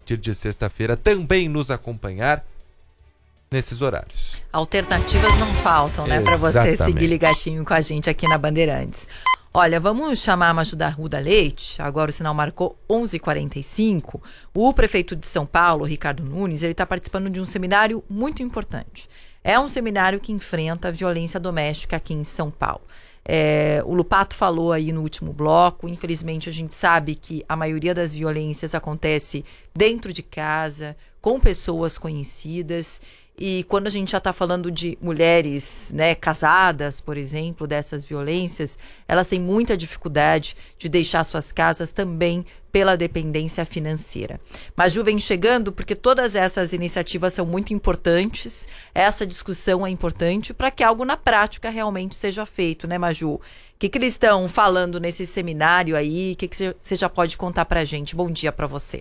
partir de sexta-feira, também nos acompanhar nesses horários. Alternativas não faltam, né, para você seguir ligadinho com a gente aqui na Bandeirantes. Olha, vamos chamar a Maju da Arruda Leite. Agora o sinal marcou 11h45. O prefeito de São Paulo, Ricardo Nunes, ele está participando de um seminário muito importante. É um seminário que enfrenta a violência doméstica aqui em São Paulo. O Lupato falou aí no último bloco. Infelizmente, a gente sabe que a maioria das violências acontece dentro de casa, com pessoas conhecidas. E quando a gente já está falando de mulheres, né, casadas, por exemplo, dessas violências, elas têm muita dificuldade de deixar suas casas também pela dependência financeira. Maju vem chegando porque todas essas iniciativas são muito importantes, essa discussão é importante para que algo na prática realmente seja feito, né, Maju? O que eles estão falando nesse seminário aí? O que você já pode contar para a gente? Bom dia para você.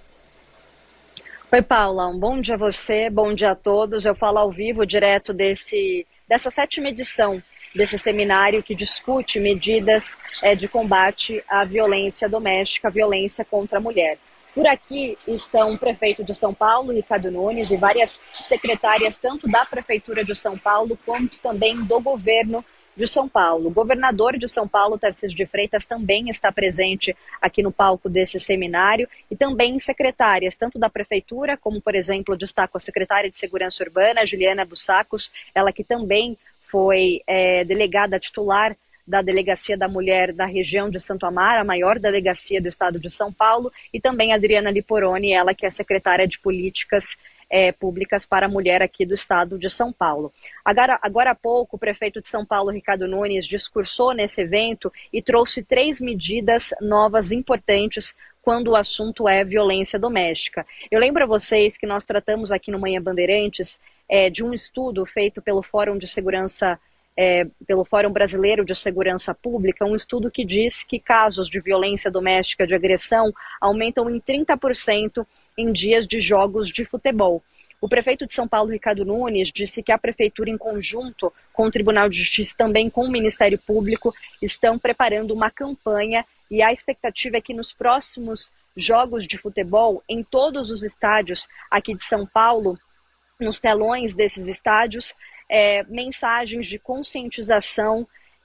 Oi, Paula, um bom dia a você, bom dia a todos. Eu falo ao vivo, direto dessa 7ª edição desse seminário que discute medidas de combate à violência doméstica, violência contra a mulher. Por aqui estão o prefeito de São Paulo, Ricardo Nunes, e várias secretárias, tanto da Prefeitura de São Paulo, quanto também do governo de São Paulo. O governador de São Paulo, Tarcísio de Freitas, também está presente aqui no palco desse seminário, e também secretárias, tanto da Prefeitura, como, por exemplo, destaco a secretária de Segurança Urbana, Juliana Bussacos, ela que também foi delegada titular da Delegacia da Mulher da região de Santo Amaro, a maior delegacia do estado de São Paulo, e também a Adriana Liporoni, ela que é secretária de Políticas Públicas para a Mulher aqui do estado de São Paulo. Agora há pouco, o prefeito de São Paulo, Ricardo Nunes, discursou nesse evento e trouxe 3 medidas novas importantes quando o assunto é violência doméstica. Eu lembro a vocês que nós tratamos aqui no Manhã Bandeirantes de um estudo feito pelo Fórum de Segurança pelo Fórum Brasileiro de Segurança Pública, um estudo que diz que casos de violência doméstica, de agressão, aumentam em 30% em dias de jogos de futebol. O prefeito de São Paulo, Ricardo Nunes, disse que a Prefeitura, em conjunto com o Tribunal de Justiça, também com o Ministério Público, estão preparando uma campanha, e a expectativa é que nos próximos jogos de futebol, em todos os estádios aqui de São Paulo, nos telões desses estádios, mensagens de conscientização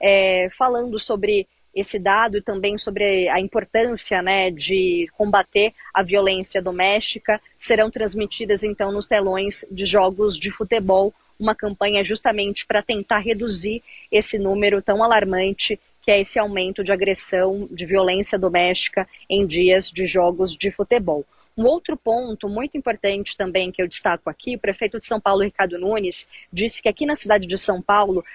falando sobre esse dado e também sobre a importância, né, de combater a violência doméstica, serão transmitidas então nos telões de jogos de futebol, uma campanha justamente para tentar reduzir esse número tão alarmante que é esse aumento de agressão, de violência doméstica em dias de jogos de futebol. Um outro ponto muito importante também que eu destaco aqui, o prefeito de São Paulo, Ricardo Nunes, disse que aqui na cidade de São Paulo,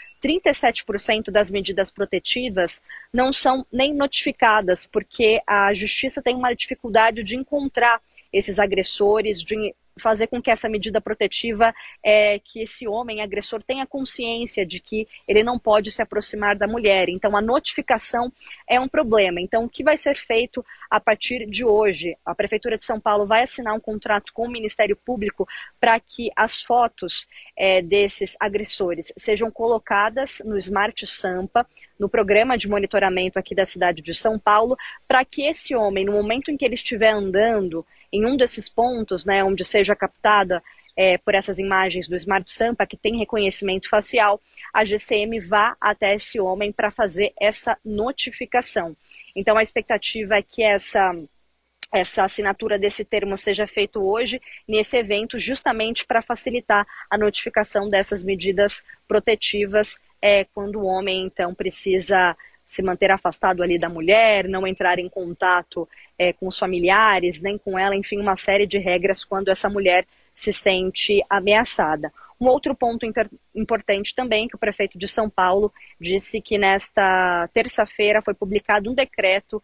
37% das medidas protetivas não são nem notificadas, porque a justiça tem uma dificuldade de encontrar esses agressores, de fazer com que essa medida protetiva, que esse homem agressor tenha consciência de que ele não pode se aproximar da mulher. Então, a notificação é um problema. Então, o que vai ser feito a partir de hoje? A Prefeitura de São Paulo vai assinar um contrato com o Ministério Público para que as fotos desses agressores sejam colocadas no Smart Sampa, no programa de monitoramento aqui da cidade de São Paulo, para que esse homem, no momento em que ele estiver andando em um desses pontos, né, onde seja captada por essas imagens do Smart Sampa, que tem reconhecimento facial, a GCM vá até esse homem para fazer essa notificação. Então, a expectativa é que essa assinatura desse termo seja feita hoje, nesse evento, justamente para facilitar a notificação dessas medidas protetivas quando o homem, então, precisa se manter afastado ali da mulher, não entrar em contato com os familiares, nem com ela, enfim, uma série de regras quando essa mulher se sente ameaçada. Um outro ponto importante também, que o prefeito de São Paulo disse que nesta terça-feira foi publicado um decreto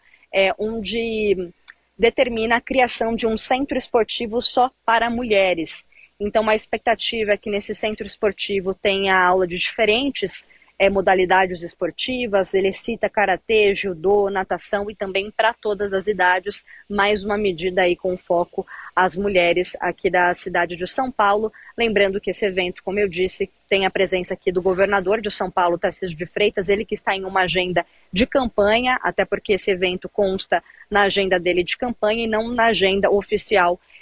onde determina a criação de um centro esportivo só para mulheres. Então, a expectativa é que nesse centro esportivo tenha aula de diferentes modalidades esportivas, ele cita karatê, judô, natação e também para todas as idades, mais uma medida aí com foco às mulheres aqui da cidade de São Paulo. Lembrando que esse evento, como eu disse, tem a presença aqui do governador de São Paulo, Tarcísio de Freitas, ele que está em uma agenda de campanha, até porque esse evento consta na agenda dele de campanha e não na agenda oficial